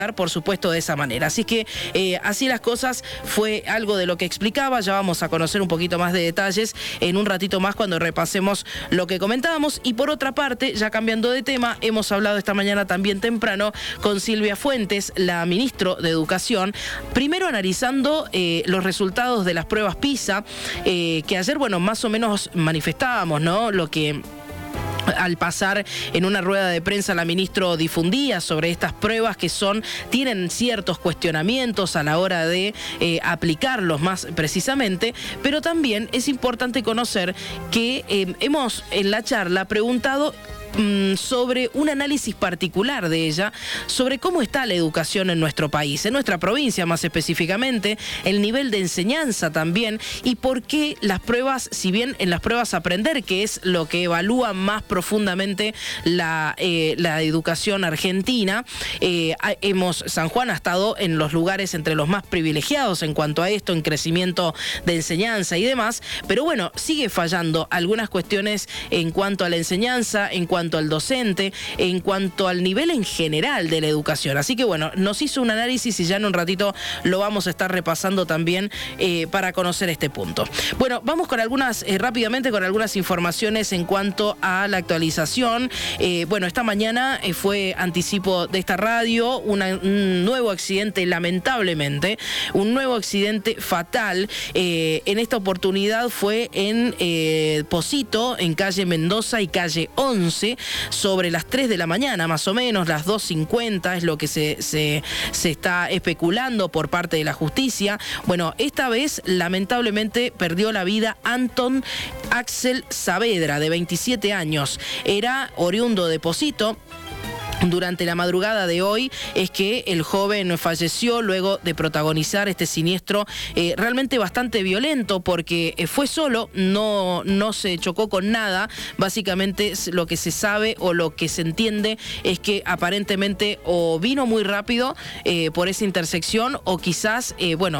por supuesto, de esa manera. Así que así las cosas, fue algo de lo que explicaba. Ya vamos a conocer un poquito más de detalles en un ratito más cuando repasemos lo que comentábamos. Y por otra parte, ya cambiando de tema, hemos hablado esta mañana también temprano con Silvia Fuentes, la ministra de Educación, primero analizando los resultados de las pruebas PISA, que ayer, bueno, más o menos manifestábamos, ¿no? Lo que al pasar en una rueda de prensa la ministra difundía sobre estas pruebas que tienen ciertos cuestionamientos a la hora de aplicarlos más precisamente, pero también es importante conocer que hemos en la charla preguntado sobre un análisis particular de ella, sobre cómo está la educación en nuestro país, en nuestra provincia más específicamente, el nivel de enseñanza también, y por qué las pruebas, si bien en las pruebas aprender, que es lo que evalúa más profundamente la educación argentina, San Juan ha estado en los lugares entre los más privilegiados en cuanto a esto, en crecimiento de enseñanza y demás, pero bueno, sigue fallando algunas cuestiones en cuanto a la enseñanza, en cuanto al docente, en cuanto al nivel en general de la educación. Así que bueno, nos hizo un análisis y ya en un ratito lo vamos a estar repasando también para conocer este punto. Bueno, vamos con rápidamente con algunas informaciones en cuanto a la actualización. Bueno, esta mañana fue anticipo de esta radio, un nuevo accidente, lamentablemente, un nuevo accidente fatal. En esta oportunidad fue en Pocito, en calle Mendoza y calle 11, sobre las 3 de la mañana, más o menos, las 2:50 es lo que se está especulando por parte de la justicia. Bueno, esta vez, lamentablemente, perdió la vida Anton Axel Saavedra, de 27 años. Era oriundo de Pocito. Durante la madrugada de hoy es que el joven falleció luego de protagonizar este siniestro realmente bastante violento, porque fue solo, no se chocó con nada. Básicamente lo que se sabe o lo que se entiende es que aparentemente o vino muy rápido por esa intersección, o quizás,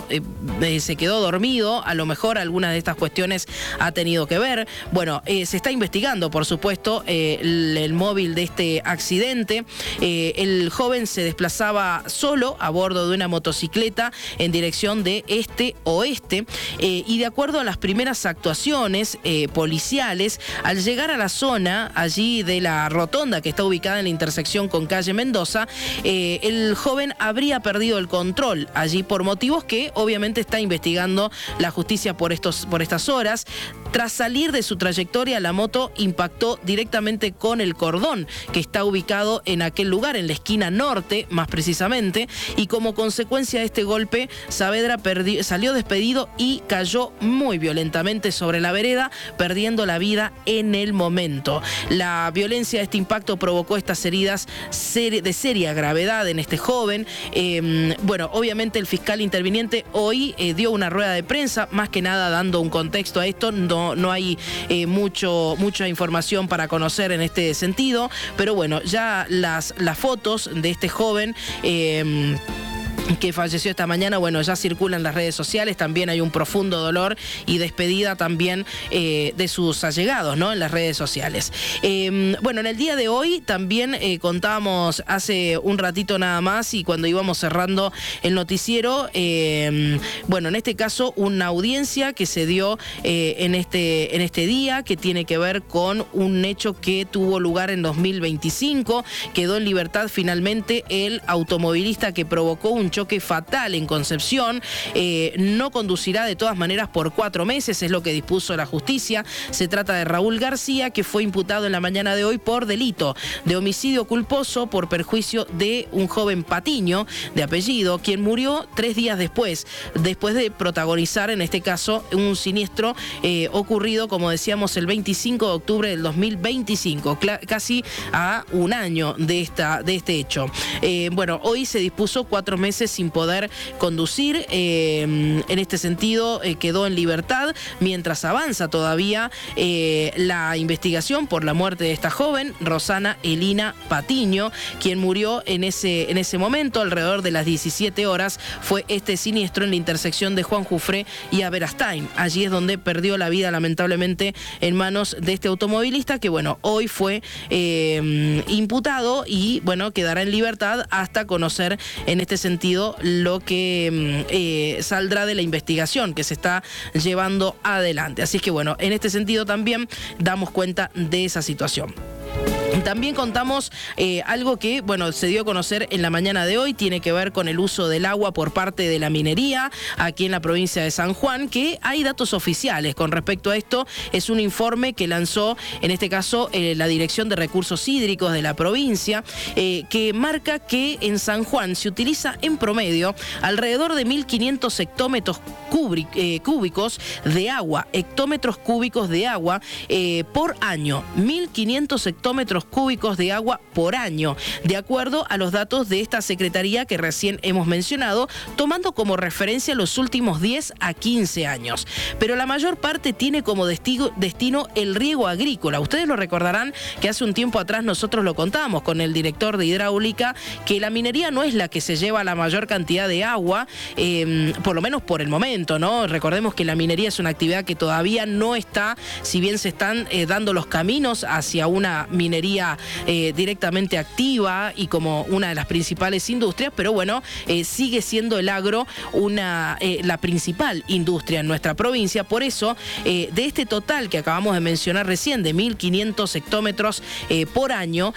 se quedó dormido. A lo mejor alguna de estas cuestiones ha tenido que ver. Bueno, se está investigando, por supuesto, el móvil de este accidente. El joven se desplazaba solo a bordo de una motocicleta en dirección de este-oeste, y de acuerdo a las primeras actuaciones policiales, al llegar a la zona allí de la rotonda que está ubicada en la intersección con calle Mendoza, el joven habría perdido el control allí por motivos que obviamente está investigando la justicia por estas horas. Tras salir de su trayectoria, la moto impactó directamente con el cordón que está ubicado en aquel lugar, en la esquina norte, más precisamente, y como consecuencia de este golpe, Saavedra salió despedido y cayó muy violentamente sobre la vereda, perdiendo la vida en el momento. La violencia de este impacto provocó estas heridas de seria gravedad en este joven. Obviamente el fiscal interviniente hoy dio una rueda de prensa, más que nada dando un contexto a esto. No hay mucha información para conocer en este sentido, pero bueno, ya las fotos de este joven que falleció esta mañana, bueno, ya circulan en las redes sociales. También hay un profundo dolor y despedida también de sus allegados, ¿no?, en las redes sociales. En el día de hoy también contábamos hace un ratito nada más, y cuando íbamos cerrando el noticiero, en este caso una audiencia que se dio en este día, que tiene que ver con un hecho que tuvo lugar en 2025. Quedó en libertad finalmente el automovilista que provocó un choque fatal en Concepción. No conducirá de todas maneras por 4 meses, es lo que dispuso la justicia. Se trata de Raúl García, que fue imputado en la mañana de hoy por delito de homicidio culposo por perjuicio de un joven Patiño, de apellido, quien murió 3 días después de protagonizar, en este caso, un siniestro ocurrido, como decíamos, el 25 de octubre del 2025, casi a un año de este hecho. Hoy se dispuso 4 meses meses sin poder conducir. En este sentido, quedó en libertad mientras avanza todavía la investigación por la muerte de esta joven, Rosana Elina Patiño, quien murió en ese momento. Alrededor de las 17 horas fue este siniestro en la intersección de Juan Jufré y Aberastain. Allí es donde perdió la vida, lamentablemente, en manos de este automovilista que, bueno, hoy fue imputado y, bueno, quedará en libertad hasta conocer en este sentido lo que saldrá de la investigación que se está llevando adelante. Así es que, bueno, en este sentido también damos cuenta de esa situación. También contamos algo que, bueno, se dio a conocer en la mañana de hoy, tiene que ver con el uso del agua por parte de la minería aquí en la provincia de San Juan, que hay datos oficiales con respecto a esto. Es un informe que lanzó, en este caso, la Dirección de Recursos Hídricos de la provincia, que marca que en San Juan se utiliza en promedio alrededor de 1.500 hectómetros cúbicos de agua, por año. 1.500 hectómetros cúbicos de agua por año, de acuerdo a los datos de esta secretaría que recién hemos mencionado, tomando como referencia los últimos 10 a 15 años. Pero la mayor parte tiene como destino el riego agrícola. Ustedes lo recordarán que hace un tiempo atrás nosotros lo contábamos con el director de hidráulica, que la minería no es la que se lleva la mayor cantidad de agua, por lo menos por el momento, ¿no? Recordemos que la minería es una actividad que todavía no está, si bien se están dando los caminos hacia una minería directamente activa y como una de las principales industrias, pero bueno, sigue siendo el agro la principal industria en nuestra provincia. Por eso, de este total que acabamos de mencionar recién, de 1.500 hectómetros por año,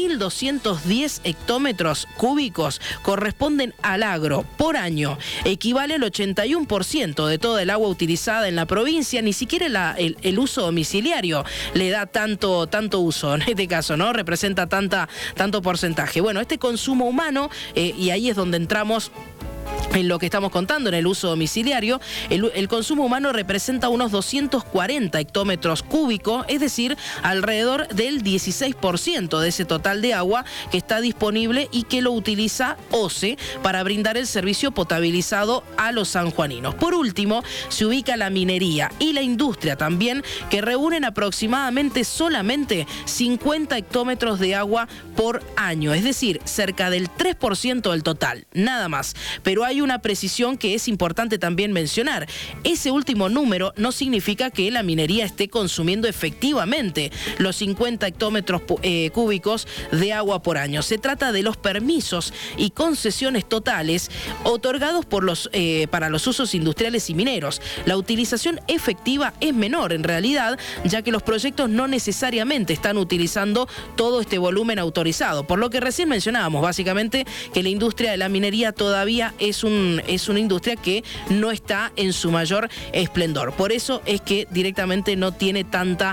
1.210 hectómetros cúbicos corresponden al agro por año. Equivale al 81% de toda el agua utilizada en la provincia. Ni siquiera el uso domiciliario le da tanto uso en este caso, ¿no? Representa tanto porcentaje. Bueno, este consumo humano, y ahí es donde entramos en lo que estamos contando, en el uso domiciliario, el consumo humano representa unos 240 hectómetros cúbicos, es decir, alrededor del 16% de ese total de agua que está disponible y que lo utiliza OCE para brindar el servicio potabilizado a los sanjuaninos. Por último, se ubica la minería y la industria también, que reúnen aproximadamente solamente 50 hectómetros de agua por año, es decir, cerca del 3% del total, nada más. Pero hay una precisión que es importante también mencionar. Ese último número no significa que la minería esté consumiendo efectivamente los 50 hectómetros cúbicos de agua por año. Se trata de los permisos y concesiones totales otorgados para los usos industriales y mineros. La utilización efectiva es menor en realidad, ya que los proyectos no necesariamente están utilizando todo este volumen autorizado. Por lo que recién mencionábamos, básicamente, que la industria de la minería todavía es una industria que no está en su mayor esplendor. Por eso es que directamente no tiene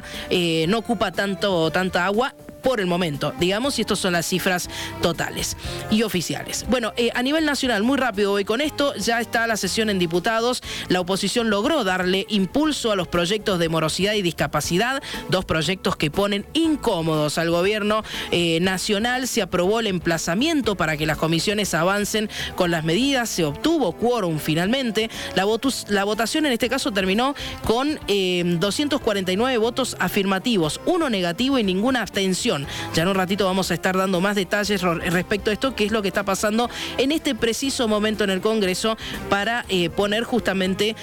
no ocupa tanta agua por el momento, digamos, y estas son las cifras totales y oficiales. Bueno, a nivel nacional, muy rápido voy con esto, ya está la sesión en diputados, la oposición logró darle impulso a los proyectos de morosidad y discapacidad, dos proyectos que ponen incómodos al gobierno nacional. Se aprobó el emplazamiento para que las comisiones avancen con las medidas, se obtuvo quórum finalmente, la votación en este caso terminó con 249 votos afirmativos, 1 negativo y ninguna abstención. Ya en un ratito vamos a estar dando más detalles respecto a esto, qué es lo que está pasando en este preciso momento en el Congreso para poner justamente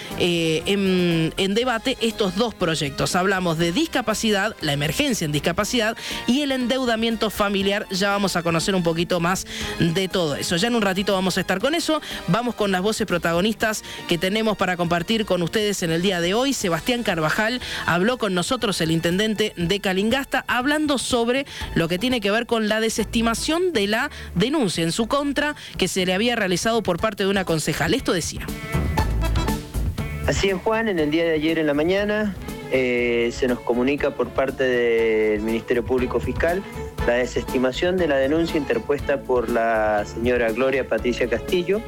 en debate estos dos proyectos. Hablamos de discapacidad, la emergencia en discapacidad y el endeudamiento familiar. Ya vamos a conocer un poquito más de todo eso. Ya en un ratito vamos a estar con eso. Vamos con las voces protagonistas que tenemos para compartir con ustedes en el día de hoy. Sebastián Carvajal habló con nosotros, el intendente de Calingasta, hablando sobre lo que tiene que ver con la desestimación de la denuncia en su contra que se le había realizado por parte de una concejal. Esto decía. Así es, Juan, en el día de ayer en la mañana se nos comunica por parte del Ministerio Público Fiscal la desestimación de la denuncia interpuesta por la señora Gloria Patricia Castillo,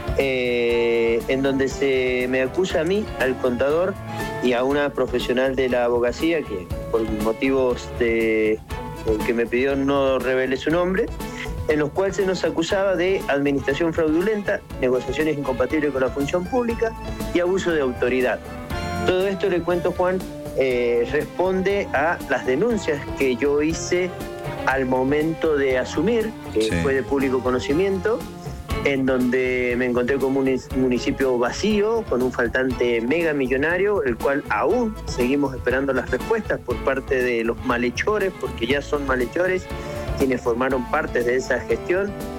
en donde se me acusa a mí, al contador y a una profesional de la abogacía que por motivos que me pidió no revele su nombre, en los cuales se nos acusaba de administración fraudulenta, negociaciones incompatibles con la función pública y abuso de autoridad. Todo esto, le cuento, Juan, responde a las denuncias que yo hice al momento de asumir, que fue de público conocimiento, en donde me encontré como un municipio vacío, con un faltante mega millonario, el cual aún seguimos esperando las respuestas por parte de los malhechores, porque ya son malhechores quienes formaron parte de esa gestión,